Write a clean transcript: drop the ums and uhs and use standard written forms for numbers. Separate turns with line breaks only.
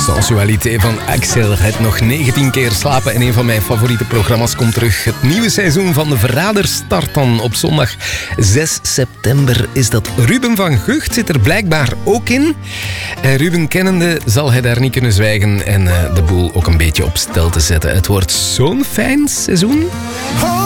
Sensualité van Axel. Het nog 19 keer slapen in een van mijn favoriete programma's komt terug. Het nieuwe seizoen van De Verrader start dan op zondag 6 september is dat. Ruben van Gucht zit er blijkbaar ook in. Ruben kennende zal hij daar niet kunnen zwijgen en de boel ook een beetje op stel te zetten. Het wordt zo'n fijn seizoen.